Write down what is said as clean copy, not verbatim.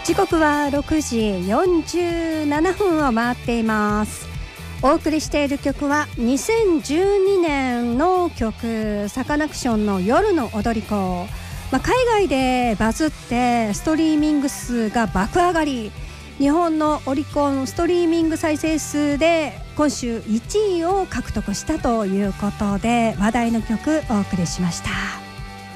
時刻は6時47分を回っています。お送りしている曲は2012年の曲、サカナクションの夜の踊り子。海外でバズってストリーミング数が爆上がり、日本のオリコンストリーミング再生数で今週1位を獲得したということで、話題の曲お送りしました。